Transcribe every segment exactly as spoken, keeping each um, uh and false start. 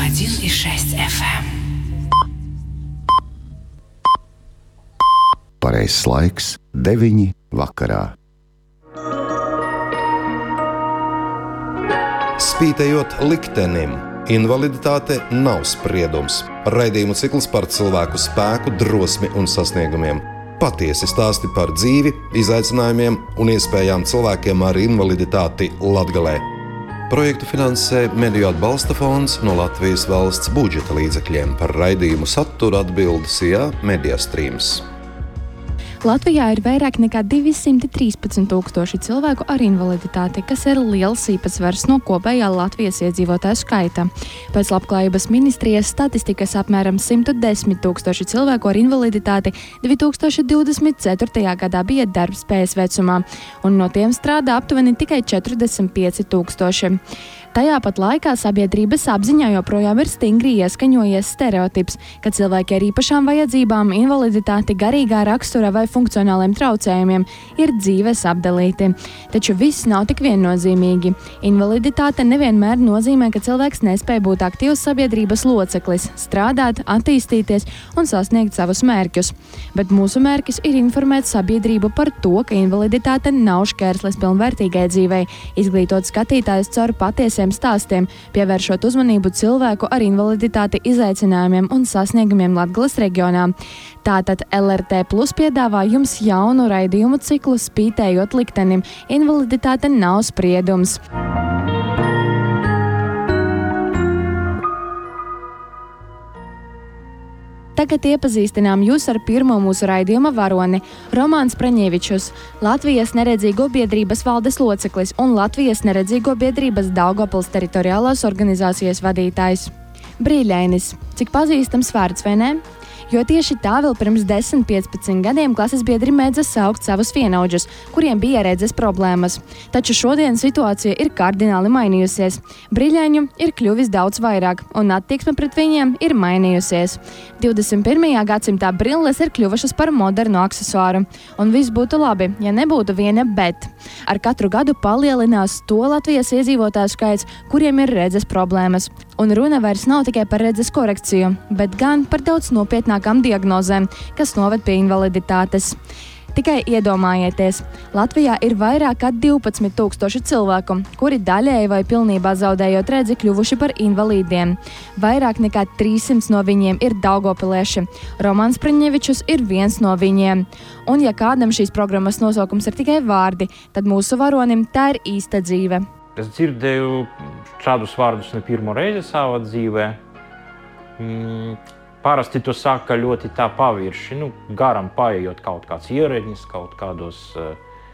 один и шесть эф эм. Pareizais laiks deviņi vakarā. Spītējot liktenim, invaliditāte nav spriedums. Raidījumu cikls par cilvēku spēku, drosmi un sasniegumiem. Patiesi stāsti par dzīvi, izaicinājumiem un iespējām cilvēkiem ar invaliditāti Latgalē. Projektu finansē Mediju atbalsta fonds no Latvijas valsts budžeta līdzekļiem. Par raidījumu saturu atbild Sijā Mediastrīms. Latvijā ir vairāk nekā divi simti trīspadsmit tūkstoši cilvēku ar invaliditāti, kas ir liels īpatsvars no kopējā Latvijas iedzīvotāju skaita. Pēc Labklājības ministrijas statistikas apmēram simt desmit tūkstoši cilvēku ar invaliditāti divi tūkstoši divdesmit ceturtajā gadā bija darbspējas vecumā, un no tiem strādā aptuveni tikai četrdesmit pieci tūkstoši. Tajā pat laikā sabiedrības apziņā joprojām ir stingri ieskaņojies stereotips, ka cilvēki ar īpašām vajadzībām, invaliditāti, garīgā rakstura vai funkcionāliem traucējumiem ir dzīves apdalīti. Taču viss nav tik viennozīmīgi. Invaliditāte nevienmēr nozīmē, ka cilvēks nespēj būt aktīvs sabiedrības loceklis, strādāt, attīstīties un sasniegt savus mērķus. Bet mūsu mērķis ir informēt sabiedrību par to, ka invaliditāte nav šķērslis pilnvērtīgai dzīvei, izglītot skatītājus caur patiesiem stāstiem, pievēršot uzmanību cilvēku ar invaliditāti izaicinājumiem un sasniegumiem Latgales reģionā. Tātad L R T Plus piedāvā jums jaunu raidījumu ciklu Spītējot liktenim. Invaliditāte nav spriedums. Tagad iepazīstinām jūs ar pirmo mūsu raidījuma varoni – Romāns Praņievičus, Latvijas neredzīgo biedrības valdes loceklis un Latvijas neredzīgo biedrības Daugavpils teritoriālās organizācijas vadītājs. Brīļainis – cik pazīstams vārds, vai ne? Jo tieši tā vēl pirms desmit piecpadsmit gadiem klases biedri mēdza saukt savus vienaudžus, kuriem bija redzes problēmas. Taču šodien situācija ir kardināli mainījusies. Brīļaiņu ir kļuvis daudz vairāk, un attieksme pret viņiem ir mainījusies. divdesmit pirmajā gadsimtā brilles ir kļuvušas par modernu aksesuāru, un viss būtu labi, ja nebūtu viena bet. Ar katru gadu palielinās to Latvijas iedzīvotāju skaits, kuriem ir redzes problēmas. Un runa vairs nav tikai par redzes korekciju, bet gan par daudz nopietnākām diagnozēm, kas noved pie invaliditātes. Tikai iedomājieties, Latvijā ir vairāk kā divpadsmit tūkstoši cilvēku, kuri daļēji vai pilnībā zaudējot redzi kļuvuši par invalīdiem. Vairāk nekā trīssimts no viņiem ir daugavpilieši. Romāns Praņievičus ir viens no viņiem. Un ja kādam šīs programmas nosaukums ir tikai vārdi, tad mūsu varonim tā ir īsta dzīve. Es dzirdēju šādus vārdus ne pirmo reizi savā dzīvē. Mm, parasti to saka ļoti tā pavirši, nu, garam paejot kaut kāds ierēdnis, kaut kādos uh,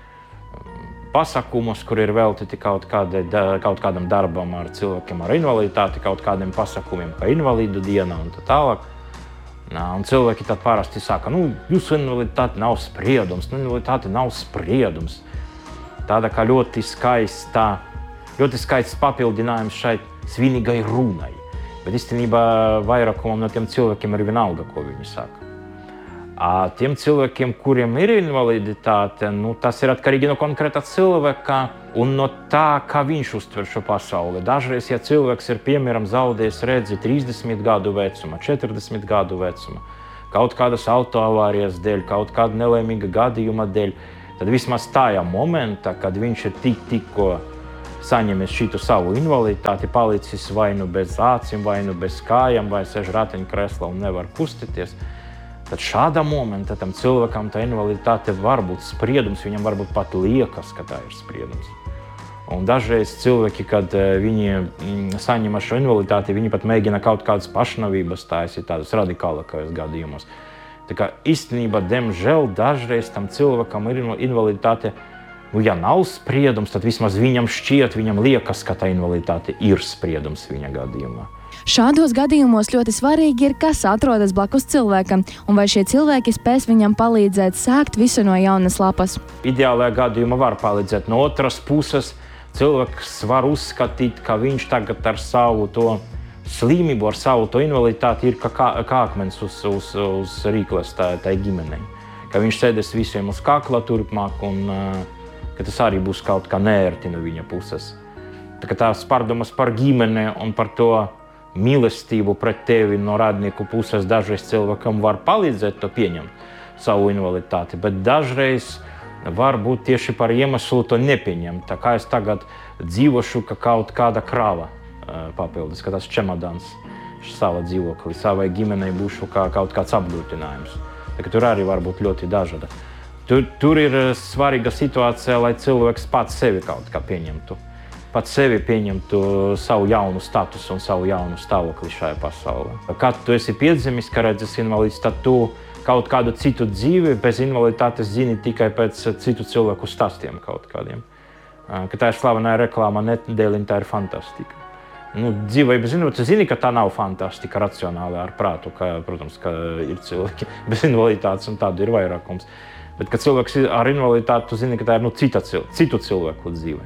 pasakumos, kur ir veltīti kaut, kādai, da, kaut kādam darbam ar cilvēkiem ar invaliditāti, kaut kādiem pasakumiem, kā invalīdu diena un tā tālāk. Nā, un cilvēki tad parasti saka, nu, jūsu invaliditāte nav spriedums, nu, invaliditāte nav spriedums. Tāda kā ļoti skaista, ļoti skaists papildinājums šai svinīgai runai. Bet īstenībā vairākumam no tiem cilvēkiem ir vienalga, ko viņi saka. A, tiem cilvēkiem, kuriem ir invaliditāte, nu, tas ir atkarīgi no konkrētā cilvēka un no tā, kā viņš uztver šo pasauli. Dažreiz, ja cilvēks ir, piemēram, zaudējis redzi trīsdesmit gadu vecuma, četrdesmit gadu vecuma, kaut kādas autoavārijas dēļ, kaut kāda nelaimīga gadījuma dēļ, tad vismaz tajā momentā, kad viņš ir tik, tikko saņemies šitu savu invaliditāti, palicis vai nu bez acīm, vai nu bez kājām, vai sēž ratiņkrēslā un nevar kustēties, tad šādā momentā tam cilvēkam tā invaliditāte var būt spriedums, viņam varbūt pat liekas, ka tā ir spriedums. Un dažreiz cilvēki, kad viņi saņem šo invaliditāti, viņi pat mēģina kaut kādas pašnāvības taisīt tādas radikālākajos gadījumos. Tā kā īstenībā, diemžēl, dažreiz tam cilvēkam ir invaliditāte. Nu, ja nav spriedums, tad vismaz viņam šķiet, viņam liekas, ka tā invaliditāte ir spriedums viņa gadījumā. Šādos gadījumos ļoti svarīgi ir, kas atrodas blakus cilvēkam, un vai šie cilvēki spēs viņam palīdzēt sākt visu no jaunas lapas. Ideālajā gadījumā var palīdzēt. No otras puses, cilvēks var uzskatīt, ka viņš tagad ar savu to slimību, ar savu to invaliditāti ir kā, kā akmens uz, uz, uz rīkles tai, tai ģimenei. Ka viņš sēdēs visiem uz kakla turpmāk un ka tas arī būs kaut kā neērti no viņa puses. Tā kā tās pārdomas par ģimeni un par to mīlestību pret tevi no radnieku puses. Dažreiz cilvēkam var palīdzēt to pieņemt savu invaliditāti, bet dažreiz var būt tieši par iemeslu to nepieņemt. Tā kā es tagad dzīvošu, ka kaut kāda krāva papildus, ka tas čemodans sava dzīvokli, savai ģimenei būšu kā kaut kāds apgrūtinājums. Tā, tur arī var būt ļoti dažāda. Tur, tur ir svarīga situācija, lai cilvēks pats sevi kaut kā pieņemtu. Pats sevi pieņemtu savu jaunu statusu un savu jaunu stāvokli šajā pasaulē. Kad tu esi piedzimis, ka redzes invalīds, tad tu kaut kādu citu dzīvi bez invaliditātes zini tikai pēc citu cilvēku stāstiem kaut kādiem. Ka tā ir slavenā reklāma Nedēļiņa, tā ir fantastika. Nu, dzīvē bez invaliditātes zini, ka tā nav fantastika racionāli ar prātu, ka, protams, ka ir cilvēki bez invaliditātes un tādu ir vairākums. Bet, kad cilvēks ar invaliditāti, tu zini, ka tā ir nu, cita, citu cilvēku dzīve.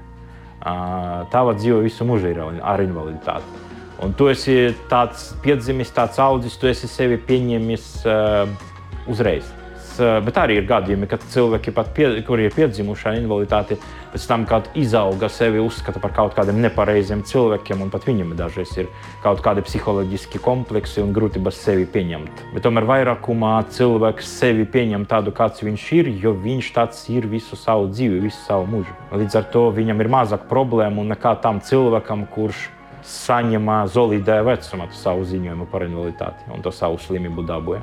Tava dzīve visu mūžu ir ar invaliditāti. Un tu esi tāds piedzimis, tāds audzis, tu esi sevi pieņemis uh, uzreiz. Bet arī ir gadījumi, kad cilvēki, pat pie, kuri ir piedzimuši ar invaliditāti, pēc tam kaut izauga sevi uzskata par kaut kādiem nepareiziem cilvēkiem, un pat viņam dažreiz ir kaut kādi psiholoģiski kompleksi un grūtības sevi pieņemt. Bet tomēr vairākumā cilvēks sevi pieņem tādu, kāds viņš ir, jo viņš tāds ir visu savu dzīvi, visu savu mūžu. Līdz ar to viņam ir mazāk problēmu nekā tam cilvēkam, kurš saņem zolīdē vecumā savu ziņojumu par invaliditāti un to savu slimību dabūja.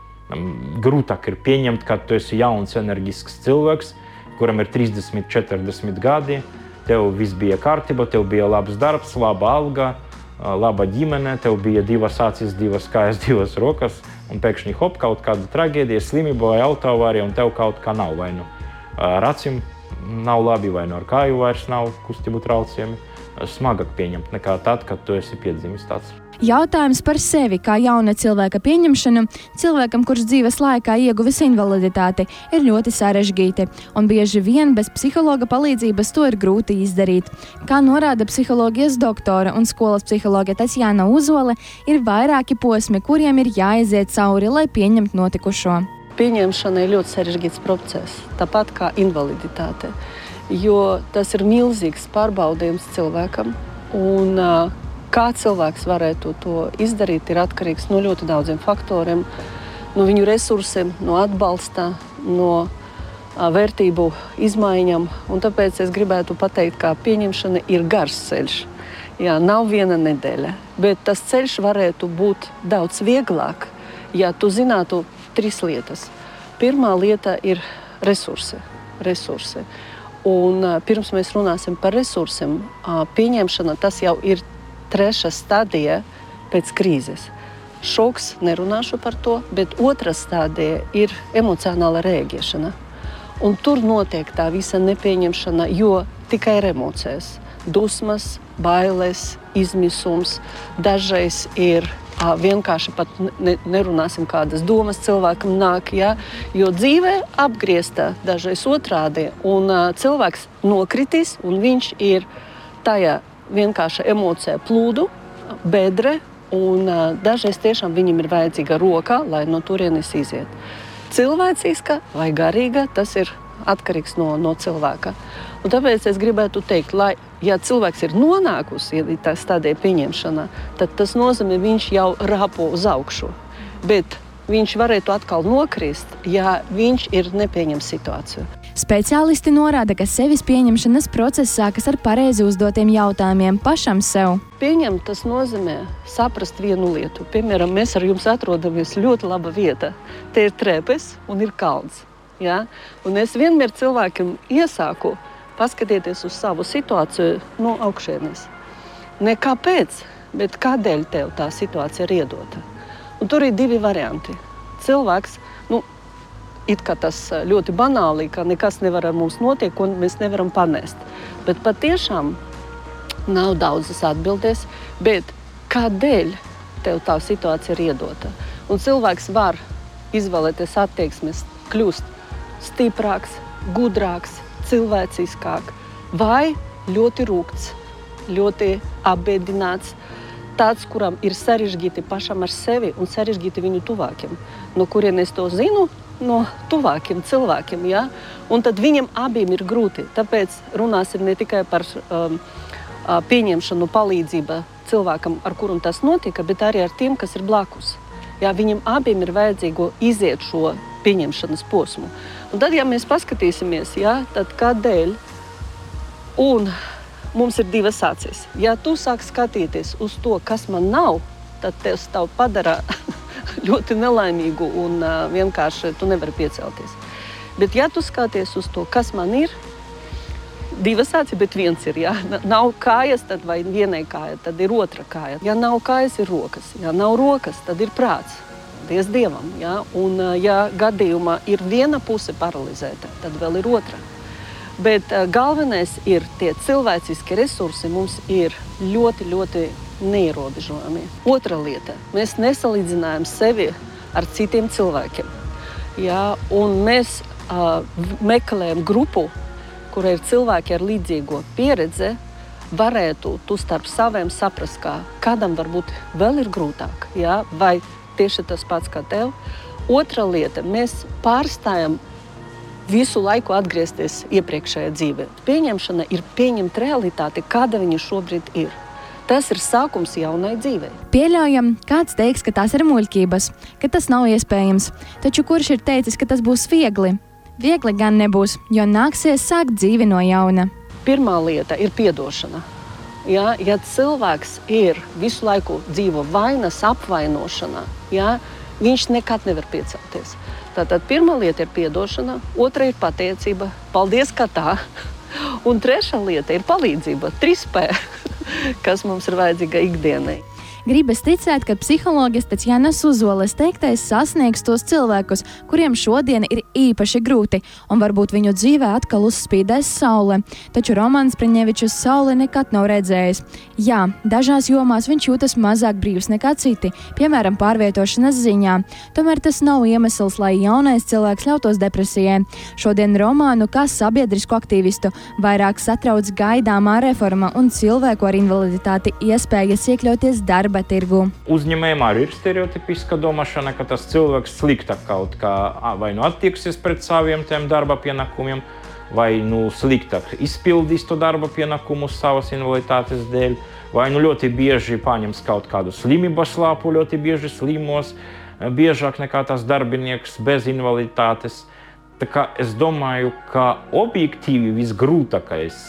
Grūtāk ir pieņemt, ka tu esi jauns, enerģisks cilvēks, kuram ir trīsdesmit, četrdesmit gadi, tev viss bija kārtība, tev bija labs darbs, laba alga, laba ģimene, tev bija divas acis, divas kājas, divas rokas, un pēkšņi hop, kaut kāda traģēdija, slimība vai autoavārija, un tev kaut kā nav. Vai nu ar acīm nav labi, vai nu ar kāju vairs nav kustību traucējumi. Smagāk pieņemt nekā tad, kad tu esi piedzimis tāds. Jautājums par sevi kā jauna cilvēka pieņemšanu cilvēkam, kurš dzīves laikā ieguvis invaliditāti, ir ļoti sarežģīti, un bieži vien bez psihologa palīdzības to ir grūti izdarīt. Kā norāda psiholoģijas doktora un skolas psiholoģe Tatjana Uzole, ir vairāki posmi, kuriem ir jāiziet cauri, lai pieņemtu notikušo. Pieņemšana ir ļoti sarežģīts process, tāpat kā invaliditāte, jo tas ir milzīgs pārbaudījums cilvēkam, un kā cilvēks varētu to izdarīt, ir atkarīgs no ļoti daudziem faktoriem, no viņu resursiem, no atbalsta, no vērtību izmaiņām. Un tāpēc es gribētu pateikt, ka pieņemšana ir garš ceļš. Jā, nav viena nedēļa, bet tas ceļš varētu būt daudz vieglāk, ja tu zinātu trīs lietas. Pirmā lieta ir resursi. resursi. Un pirms mēs runāsim par resursiem, pieņemšana tas jau ir trešā stadija pēc krīzes. Šoks, nerunāšu par to, bet otrā stadija ir emocionāla rēģēšana. Un tur notiek tā visa nepieņemšana, jo tikai ir emocijas. Dusmas, bailes, izmisums, dažreiz ir a, vienkārši pat ne, nerunāsim kādas domas cilvēkam nāk, ja? Jo dzīve apgriezta dažreiz otrādi, un a, cilvēks nokritīs, un viņš ir tajā vienkārši emocija plūdu, bedre, un uh, dažreiz tiešām viņam ir vajadzīga roka, lai no turienes iziet. Cilvēciska vai garīga, tas ir atkarīgs no, no cilvēka. Un tāpēc es gribētu teikt, lai, ja cilvēks ir nonākusi, ja tā stadija pieņemšanā, tad tas nozīmē, viņš jau rāpo uz augšu. Bet viņš varētu atkal nokrist, ja viņš ir nepieņem situāciju. Speciālisti norāda, ka sevis pieņemšanas process sākas ar pareizi uzdotiem jautājumiem pašam sev. Pieņemt tas nozīmē saprast vienu lietu. Piemēram, mēs ar jums atrodamies ļoti laba vieta. Te ir trepes un ir kalns. Ja? Un es vienmēr cilvēkiem iesāku paskatieties uz savu situāciju no augšienes. Ne kāpēc, bet kādēļ tev tā situācija ir iedota. Un tur ir divi varianti. Cilvēks, nu, it kā tas ļoti banāli, ka nekas nevar ar mums notiek un mēs nevaram panest. Bet patiešām nav daudzas atbildes, bet kādēļ tev tā situācija ir iedota? Un cilvēks var izvēlēties attieksmes, kļūst stiprāks, gudrāks, cilvēciskāk vai ļoti rūgts, ļoti apbēdināts, tāds, kuram ir sarežģīti pašam ar sevi un sarežģīti viņu tuvākiem. No kurien es to zinu? No tuvākiem cilvēkiem, ja? Un tad viņam abiem ir grūti. Tāpēc runāsim ne tikai par um, pieņemšanu palīdzību cilvēkam, ar kuru tas notika, bet arī ar tiem, kas ir blakus. Jā, viņam abiem ir vajadzīgo iziet šo pieņemšanas posmu. Un tad, ja mēs paskatīsimies, jā, tad kādēļ, un mums ir divas acis. Ja tu sāk skatīties uz to, kas man nav, tad tas tev padara ļoti nelaimīgu un uh, vienkārši tu nevari piecelties. Bet ja tu skaties uz to, kas man ir, divas acis, bet viens ir, ja nav kājas, tad vai vienai kāja, tad ir otra kāja. Ja nav kājas, ir rokas. Ja nav rokas, tad ir prāts. Paldies Dievam, ja? Un ja gadījumā ir viena puse paralizēta, tad vēl ir otra. Bet uh, galvenais ir tie cilvēciski resursi mums ir ļoti, ļoti neierobežojami. Otra lieta, mēs nesalīdzinājam sevi ar citiem cilvēkiem. Ja? Un mēs uh, meklējam grupu, kura ir cilvēki ar līdzīgo pieredzi, varētu tu starp saviem saprast, kā kādam varbūt vēl ir grūtāk, ja? Vai tieši tas pats kā tev. Otra lieta, mēs pārstājam visu laiku atgriezties iepriekšējā dzīvē. Pieņemšana ir pieņemt realitāti, kāda viņa šobrīd ir. Tas ir sākums jaunai dzīvei. Pieļaujam, kāds teiks, ka tās ir muļķības, ka tas nav iespējams. Taču kurš ir teicis, ka tas būs viegli? Viegli gan nebūs, jo nāksies sākt dzīvi no jauna. Pirmā lieta ir piedošana. Ja, ja cilvēks ir visu laiku dzīvo vainas apvainošanā, ja, viņš nekad nevar piecelties. Tātad pirmā lieta ir piedošana, otra ir pateicība, paldies, ka tā. Un trešā lieta ir palīdzība, trīs P, kas mums ir vajadzīga ikdienai. Gribas ticēt, ka psiholoģis Tatjanas Uzoles teiktais sasniegs tos cilvēkus, kuriem šodien ir īpaši grūti, un varbūt viņu dzīvē atkal uzspīdēs saule. Taču Romans Praņevičs sauli nekad nav redzējis. Jā, dažās jomās viņš jūtas mazāk brīvs nekā citi, piemēram, pārvietošanas ziņā. Tomēr tas nav iemesls, lai jaunais cilvēks ļautos depresijai. Šodien Romānu kā sabiedrisku aktīvistu vairāk satrauc gaidāmā reforma un cilvēku ar invaliditāti iespējas iekļauties darba tirgu. Uzņēmējiem arī ir stereotipiska domāšana, ka tas cilvēks sliktāk kaut kā vai nu attieksies pret saviem tiem darba pienākumiem, vai nu sliktāk izpildīs to darba pienākumus savas invaliditātes dēļ, vai nu ļoti bieži paņems kaut kādu slimības lāpu, ļoti bieži slimos, biežāk nekā tas darbinieks bez invaliditātes. Tā kā es domāju, ka objektīvi visgrūtākais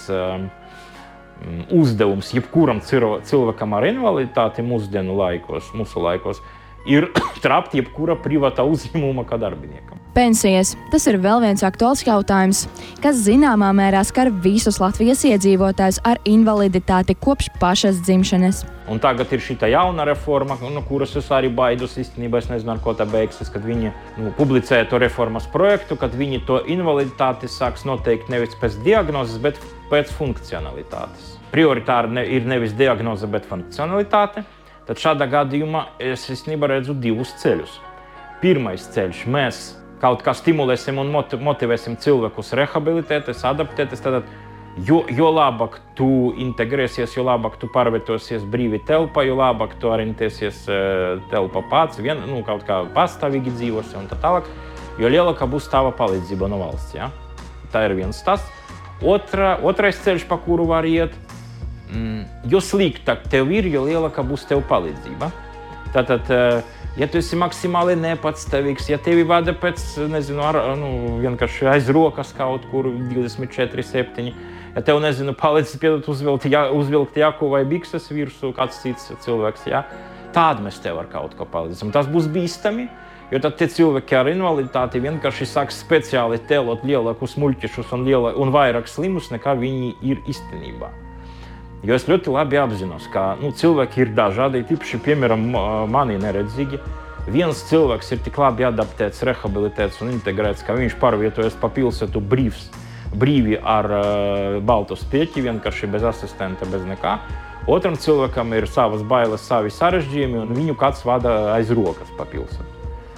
uzdevums jebkuram cilvēkam ar invaliditāti mūsdienu laikos, mūsu laikos, ir trapt jebkura privātā uzņēmuma kā darbiniekam. Pensijas. Tas ir vēl viens aktuāls jautājums, kas zināmā mērā skar visus Latvijas iedzīvotājus ar invaliditāti kopš pašas dzimšanas. Un tagad ir šita jauna reforma, no kuras es arī baidos īstenībā, es nezinu, ar ko tā beigsies, kad viņi nu, publicēja to reformas projektu, kad viņi to invaliditāti sāks noteikt nevis pēc diagnozes, bet pēc funkcionalitātes. Prioritāri ne, ir nevis diagnoze, bet funkcionalitāte. Tad šādā gadījumā es īstenībā redzu divus ceļus. Pirmais ceļš, mēs kaut kā stimulēsim un motivēsim cilvēkus rehabilitēties, adaptēties, tad jo, jo labāk tu integrēsies, jo labāk tu pārvietosies brīvi telpā, jo labāk tu orientēsies telpā pats, vien, nu, kaut kā pastāvīgi dzīvosi un tā tālāk, jo lielākā būs tava palīdzība no valsts. Ja? Tā ir viens tas. Otra, otrais ceļš, pa kuru var iet, mm, jo sliktāk tev ir, jo lielākā būs tev palīdzība. Tātad, ja tu esi maksimāli nepatstāvīgs, ja tevi vada pēc, nezinu, ar, nu, vienkārši aiz rokas kaut kur divdesmit četri septiņi, ja tev, nezinu, palīdz piedot uzvilkt, ja, uzvilkt jaku vai bikses virsū kāds cits cilvēks, ja, tād mēs tev ar kaut ko palīdzam. Tas būs bīstami, jo tad tie cilvēki ar invaliditāti vienkārši sāks speciāli tēlot lielākus muļķišus un, liela, un vairāk slimus, nekā viņi ir īstenībā. Jo es ļoti labi apzinos, ka nu, cilvēki ir dažādi, tīpaši, piemēram, mani neredzīgi. Viens cilvēks ir tik labi adaptēts, rehabilitēts un integrēts, ka viņš pārvietojas pa pilsētu brīvs, brīvi ar uh, baltu spieķi, vienkārši bez asistenta, bez nekā. Otram cilvēkam ir savas bailes, savi sarežģījumi, un viņu kāds vada aiz rokas pa pilsētu.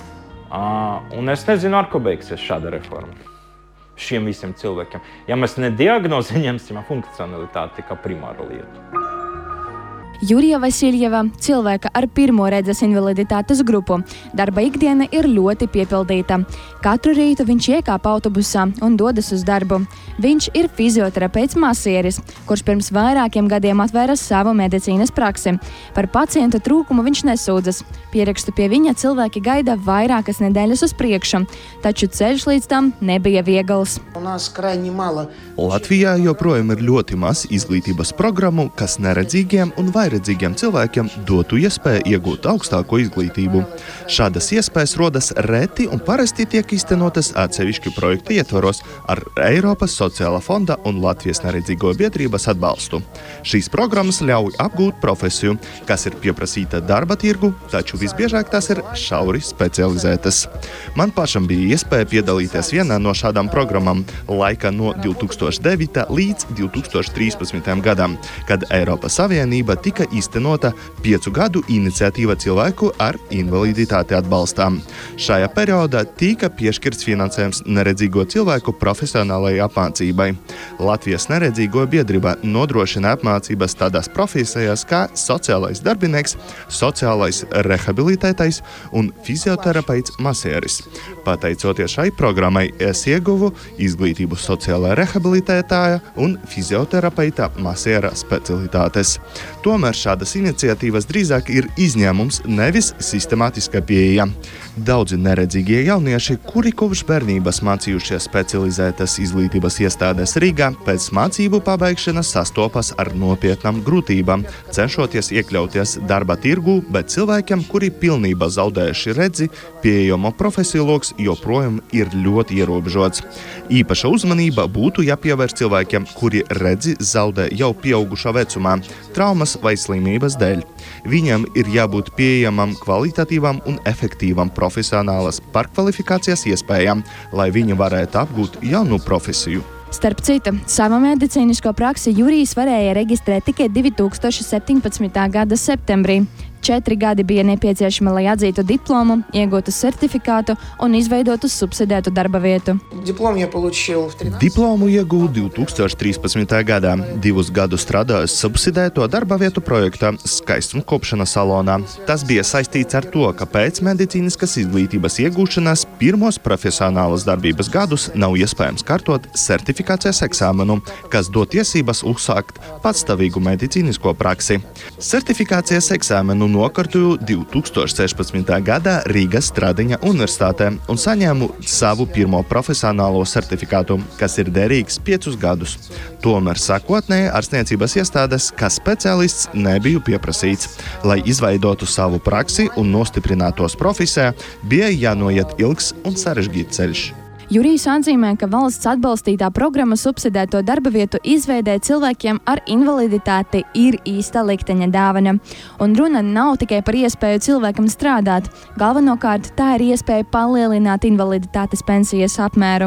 Uh, un es nezinu, ar ko beigsies šāda reforma. Šiem visiem cilvēkiem. Ja mēs ne diagnozi ņemsim funkcionalitāti kā primāru lietu. Jurija Vasiljeva, cilvēka ar pirmo redzes invaliditātes grupu, darba ikdiena ir ļoti piepildīta. Katru rītu viņš iekāp autobusā un dodas uz darbu. Viņš ir fizioterapeits masieris, kurš pirms vairākiem gadiem atvēra savu medicīnas praksi. Par pacientu trūkumu viņš nesūdzas. Pierakstu pie viņa cilvēki gaida vairākas nedēļas uz priekšu, taču ceļš līdz tam nebija viegls. Latvijā joprojām ir ļoti maz izglītības programmu, kas neredzīgiem un vairedzīgiem cilvēkiem dotu iespēju iegūt augstāko izglītību. Šādas iespējas rodas reti un parasti tiek iztenotas atsevišķu projektu ietvaros ar Eiropas sociālā fonda un Latvijas neredzīgo biedrības atbalstu. Šīs programmas ļauj apgūt profesiju, kas ir pieprasīta darba tirgu, taču visbiežāk tās ir šauri specializētas. Man pašam bija iespēja piedalīties vienā no šādām programmām laika no divi tūkstoši devītā līdz divi tūkstoši trīspadsmitajam gadam, kad Eiropas Savienība tika īstenota piecu gadu iniciatīva cilvēku ar invaliditāti atbalstām. Šajā periodā tika piešķirts finansējums neredzīgo cilvēku profesionālajai apmācībai. Latvijas neredzīgo biedrība nodrošina apmācības tādās profesijās kā sociālais darbinieks, sociālais rehabilitētais un fizioterapeits masieris. Pateicoties šai programmai, es ieguvu izglītību sociālā rehabilitētāja un fizioterapeita masiera specialitātes. Tomēr šādas iniciatīvas drīzāk ir izņēmums, nevis sistemātiska pieeja. Daudzi neredzīgie jaunieši, kuri kopš bērnības mācījušies specializētas izglītības iestādēs Rīgā, pēc mācību pabeigšanas sastopas ar nopietnām grūtībām, cenšoties iekļauties darba tirgū, bet cilvēkiem, kuri pilnībā zaudējuši redzi, pieejamo profesiju loks joprojām ir ļoti ierobežots. Īpaša uzmanība būtu jāpievērš cilvēkiem, kuri redzi zaudē jau pieaugušā vecumā, traumas vai slimības dēļ. Viņam ir jābūt pieejamam kvalitatīvam un efektīvam profesionālas pārkvalifikācijas iespējām, lai viņi varētu apgūt jaunu profesiju. Starp citu, savu medicīnisko praksi Jurijs varēja reģistrēt tikai divi tūkstoši septiņpadsmitā gada septembrī. Četri gadi bija nepieciešami, lai atzītu diplomu, iegūtu certifikātu un izveidotu subsidētu darba vietu. Diplomu iegūtu divi tūkstoši trīspadsmitajā gadā. Divus gadus strādāju subsidēto darba vietu projektā skaistumkopšanas salonā. Tas bija saistīts ar to, ka pēc medicīniskas izglītības iegūšanas pirmos profesionālas darbības gadus nav iespējams kārtot certifikācijas eksāmenu, kas dod tiesības uzsākt patstāvīgu medicīnisko praksi. Certifikācijas eksāmenu nokārtoju divi tūkstoši sešpadsmitajā gadā Rīgas Stradiņa universitātē un saņēmu savu pirmo profesionālo certifikātu, kas ir derīgs piecus gadus. Tomēr sākotnēji ārstniecības iestādes, kā speciālists, nebiju pieprasīts. Lai izveidotu savu praksi un nostiprinātos profesijā, bija jānoiet ilgs un sarežģīts ceļš. Jurijs atzīmē, ka valsts atbalstītā programma subsidēto darba vietu izveidē cilvēkiem ar invaliditāti ir īsta likteņa dāvana. Un runa nav tikai par iespēju cilvēkam strādāt. Galvenokārt tā ir iespēja palielināt invaliditātes pensijas apmēru.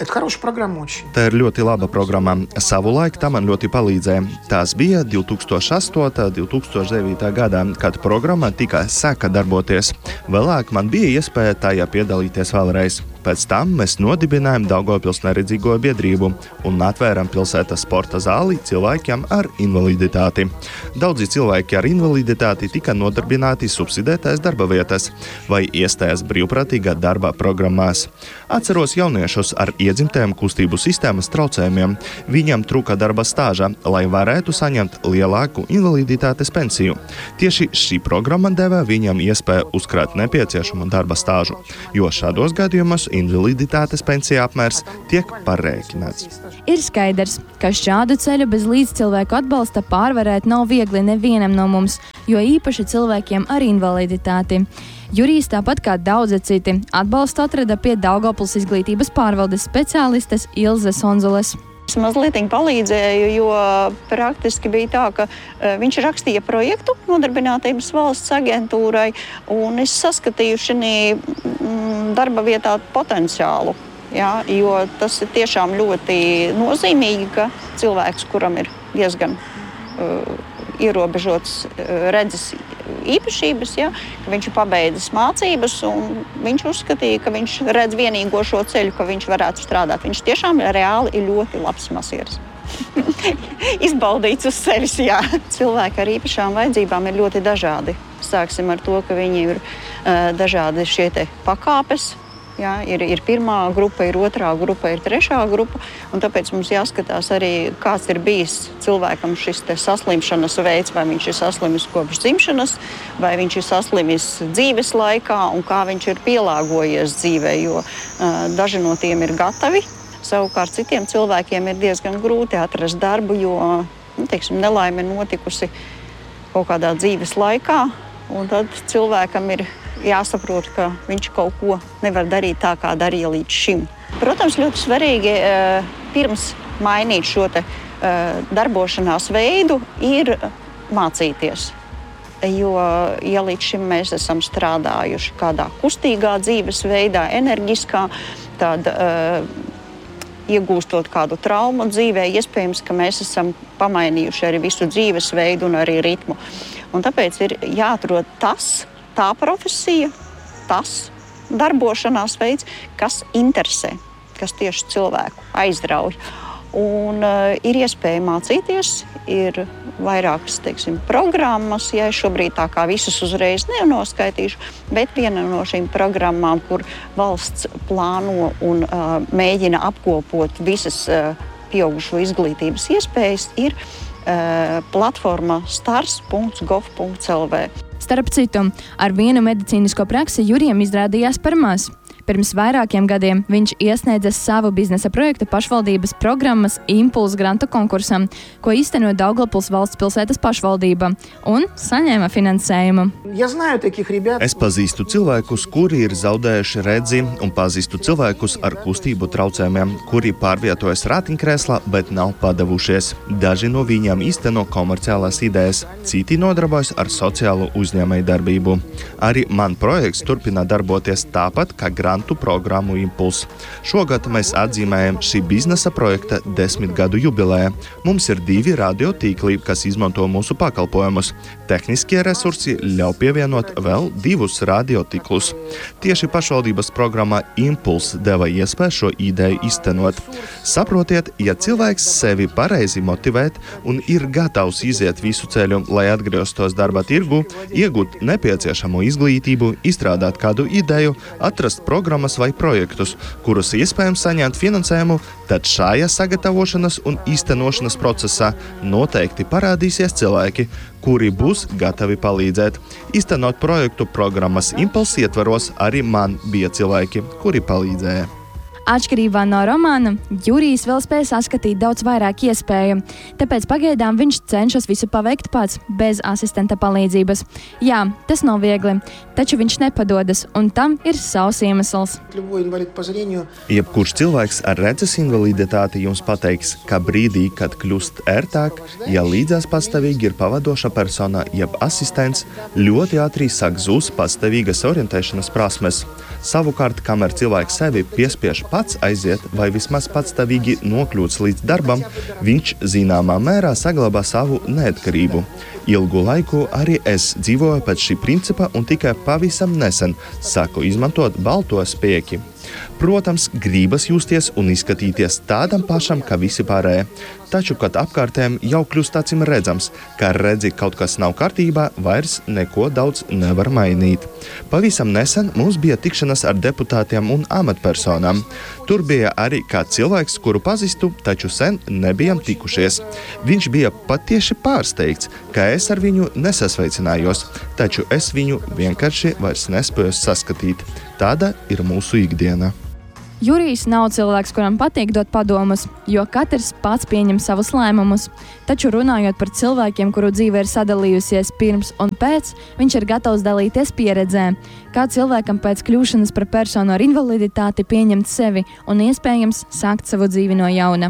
Tā ir ļoti laba programma. Savulaik tā man ļoti palīdzēja. Tās bija divi tūkstoši astotajā un divi tūkstoši devītajā gadā, kad programma tikai sāka darboties. Vēlāk man bija iespēja tajā piedalīties vēlreiz. Pēc tam mēs nodibinājām Daugavpils neredzīgo biedrību un atvēram pilsētas sporta zāli cilvēkiem ar invaliditāti. Daudzi cilvēki ar invaliditāti tika nodarbināti subsidētās darba vietas vai iestājās brīvprātīgā darba programmās. Atceros jauniešus ar iedzimtajiem kustību sistēmas traucējumiem. Viņam trūka darba stāža, lai varētu saņemt lielāku invaliditātes pensiju. Tieši šī programma deva viņam iespēju uzkrāt nepieciešamu darba stāžu, jo šādos gadījumos invaliditātes pensija apmērs tiek parēķināts. Ir skaidrs, ka šādu ceļu bez līdzcilvēku atbalsta pārvarēt nav viegli nevienam no mums, jo īpaši cilvēkiem ar invaliditāti. Jurijs, tāpat kā daudzi citi, atbalstu atrada pie Daugavpils izglītības pārvaldes speciālistes Ilzes Onzules. Es mazliet palīdzēju, jo praktiski bija tā, ka uh, viņš rakstīja projektu nodarbinātības valsts aģentūrai, un es saskatīju šī mm, darba vietā potenciālu. Ja, jo tas ir tiešām ļoti nozīmīgi, ka cilvēks, kuram ir diezgan uh, ierobežots uh, redzes īpašības, ja, ka viņš ir pabeidzis mācības, un viņš uzskatīja, ka viņš redz vienīgo šo ceļu, ka viņš varētu strādāt. Viņš tiešām reāli ir ļoti labs masieris. izbaudīts uz sevis. Jā. Cilvēki ar īpašām vajadzībām ir ļoti dažādi. Sāksim ar to, ka viņi ir uh, dažādi šie te pakāpes. Jā, ir, ir pirmā grupa, ir otrā grupa, ir trešā grupa. Tāpēc mums jāskatās arī, kāds ir bijis cilvēkam šis saslimšanas veids, vai viņš ir saslimis kopš dzimšanas, vai viņš ir saslimis dzīves laikā un kā viņš ir pielāgojies dzīvē. Jo uh, daži no tiem ir gatavi. Savukārt citiem cilvēkiem ir diezgan grūti atrast darbu, jo nu, teiksim, nelaime notikusi kaut kādā dzīves laikā. Un tad cilvēkam ir jāsaprot, ka viņš kaut ko nevar darīt tā, kā darīja līdz šim. Protams, ļoti svarīgi pirms mainīt šo te, darbošanās veidu ir mācīties. Jo, ja līdz šim mēs esam strādājuši kādā kustīgā dzīvesveidā, enerģiskā, tad iegūstot kādu traumu dzīvē, iespējams, ka mēs esam pamainījuši arī visu dzīvesveidu un arī ritmu. Un tāpēc ir jāatrod tas, tā profesija, tas darbošanās veids, kas interesē, kas tieši cilvēku aizrauj. Un uh, ir iespēja mācīties, ir vairākas, teiksim, programmas, ja es šobrīd tā kā visas uzreiz nenoskaitīšu, bet viena no šīm programmām, kur valsts plāno un uh, mēģina apkopot visas uh, pieaugušo izglītības iespējas, ir uh, platforma stars punkts gov punkts el vē. Starp citu, ar vienu medicīnisko praksi Jurijam izrādījās par maz. Pirms vairākiem gadiem viņš iesniedzis savu biznesa projektu pašvaldības programmas Impulse grantu konkursam, ko īsteno Daugavpils valsts pilsētas pašvaldība, un saņēma finansējumu. Es pazīstu cilvēkus, kuri ir zaudējuši redzi, un pazīstu cilvēkus ar kustību traucējumiem, kuri pārvietojas ratiņkrēslā, bet nav padavušies. Daži no viņiem īsteno komerciālās idejas, citi nodarbojas ar sociālo uzņēmēju darbību. Arī man projekts turpina darboties tāpat, kā grantu programmu Impulse. Šogad mēs atzīmējam šī biznesa projekta desmit gadu jubileju. Mums ir divi radiotīkli, kas izmanto mūsu pakalpojumus. Tehniskie resursi ļauj pievienot vēl divus radiotīklus. Tieši pašvaldības programma Impulse deva iespēju šo ideju iztenot. Saprotiet, ja cilvēks sevi pareizi motivēt un ir gatavs iziet visu ceļu, lai atgrieztos darba tirgu, iegūt nepieciešamo izglītību, izstrādāt kādu ideju, atrast programmas vai projektus, kurus iespējams saņemt finansējumu, tad šajā sagatavošanas un īstenošanas procesā noteikti parādīsies cilvēki, kuri būs gatavi palīdzēt. Īstenot projektu programmas Impulse ietvaros arī man bija cilvēki, kuri palīdzēja. Atšķirībā no romāna, Jurijs vēl spēja saskatīt daudz vairāk iespēju, tāpēc pagaidām viņš cenšas visu paveikt pats, bez asistenta palīdzības. Jā, tas nav viegli, taču viņš nepadodas, un tam ir savs iemesls. Jebkurš cilvēks ar redzes invaliditāti jums pateiks, ka brīdī, kad kļūst ērtāk, ja līdzās pastāvīgi ir pavadoša persona jeb asistents, ļoti ātri sāk zūst pastāvīgas orientēšanas prasmes. Savukārt, kamēr cilvēks sevi piespiež pats aiziet vai vismaz patstāvīgi nokļūts līdz darbam, viņš zināmā mērā saglabā savu neatkarību. Ilgu laiku arī es dzīvoju pēc šī principa un tikai pavisam nesen sāku izmantot balto spēki. Protams, gribas justies un izskatīties tādam pašam, kā visi pārējie. Taču, kad apkārtējiem jau kļūst acīm redzams, ka redzi kaut kas nav kārtībā, vairs neko daudz nevar mainīt. Pavisam nesen mums bija tikšanās ar deputātiem un amatpersonām. Tur bija arī kāds cilvēks, kuru pazīstu, taču sen nebijam tikušies. Viņš bija patieši pārsteigts, ka es ar viņu nesasveicinājos, taču es viņu vienkārši vairs nespēju saskatīt. Tāda ir mūsu ikdiena. Jurijs nav cilvēks, kuram patīk dot padomus, jo katrs pats pieņem savus lēmumus. Taču runājot par cilvēkiem, kuru dzīve ir sadalījusies pirms un pēc, viņš ir gatavs dalīties pieredzē. Kā cilvēkam pēc kļūšanas par personu ar invaliditāti pieņemt sevi un iespējams sākt savu dzīvi no jauna.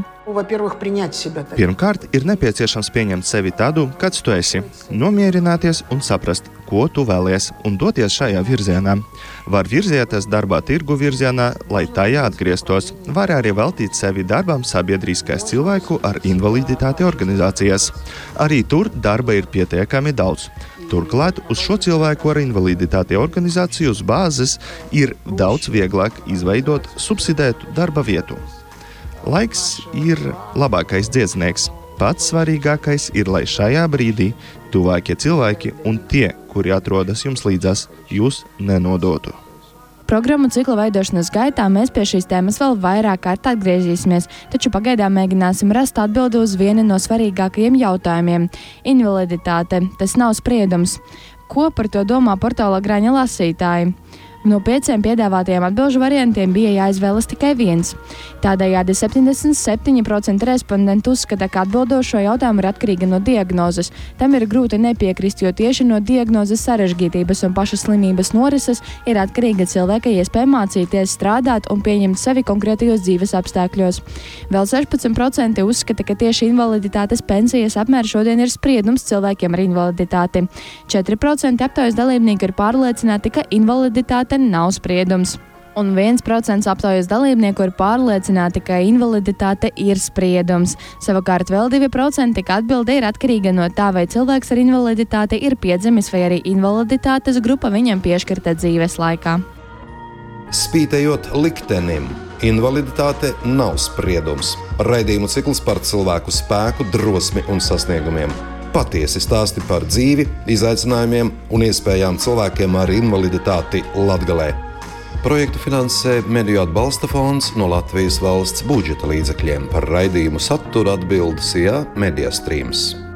Pirmkārt, ir nepieciešams pieņemt sevi tādu, kāds tu esi, nomierināties un saprast, ko tu vēlies, un doties šajā virzienā. Var virzieties darbā tirgu virzienā, lai tajā atgrieztos. Var arī veltīt sevi darbam sabiedriskais cilvēku ar invaliditāti organizācijas. Arī tur darba ir pietiekami daudz. Turklāt uz šo cilvēku ar invaliditāti organizāciju uz bāzes ir daudz vieglāk izveidot subsidētu darba vietu. Laiks ir labākais dziedznieks. Pats svarīgākais ir, lai šajā brīdī tuvākie cilvēki un tie, kuri atrodas jums līdzās, jūs nenodotu. Programmu cikla veidošanas gaitā mēs pie šīs tēmas vēl vairāk kārt atgriezīsimies, taču pagaidām mēģināsim rast atbildi uz vienu no svarīgākajiem jautājumiem – invaliditāte. Tas nav spriedums. Ko par to domā portāla Graņa lasītāji? No pieciem piedāvātajiem atbilžu variantiem bija jāizvēlas tikai viens. Tādējādi septiņdesmit septiņi procenti respondentu uzskata, ka atbildošo jautājumu ir atkarīga no diagnozes. Tam ir grūti nepiekrist, jo tieši no diagnozes sarežģītības un pašas slimības norises ir atkarīga cilvēka iespēja mācīties, strādāt un pieņemt sevi konkrētajos dzīves apstākļos. Vēl sešpadsmit procenti uzskata, ka tieši invaliditātes pensijas apmērs šodien ir spriedums cilvēkiem ar invaliditāti. četri procenti aptaujas dalībnieki ir pārliecināti, ka invaliditāte nav spriedums. Un viens procents aptaujas dalībnieku ir pārliecināti, ka invaliditāte ir spriedums. Savukārt vēl divi procenti, ka atbilde ir atkarīga no tā, vai cilvēks ar invaliditāti ir piedzimis vai arī invaliditātes grupa viņam piešķirta dzīves laikā. Spītējot liktenim, invaliditāte nav spriedums. Raidījumu cikls par cilvēku spēku, drosmi un sasniegumiem. Patiesi stāsti par dzīvi, izaicinājumiem un iespējām cilvēkiem ar invaliditāti Latgalē. Projektu finansē Mediju atbalsta fonds no Latvijas valsts budžeta līdzekļiem. Par raidījumu saturu atbild Sijā Media Streams.